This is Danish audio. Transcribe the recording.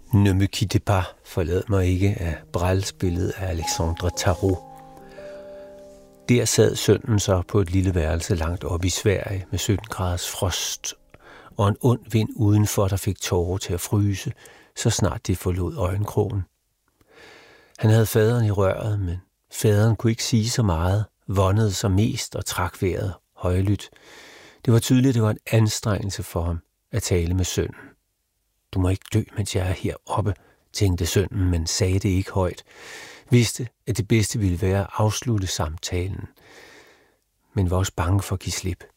Ne me quitte pas, forlad mig ikke af Brels billede af Alexandre Tarot. Der sad sønnen så på et lille værelse langt op i Sverige med 17 graders frost og en ond vind udenfor, der fik tårer til at fryse, så snart de forlod øjenkrogen. Han havde faderen i røret, men faderen kunne ikke sige så meget, vondede sig mest og trak vejret højlydt. Det var tydeligt, at det var en anstrengelse for ham at tale med sønnen. Du må ikke dø, mens jeg er heroppe, tænkte sønnen, men sagde det ikke højt. Vidste, at det bedste ville være at afslutte samtalen, men var også bange for at give slip.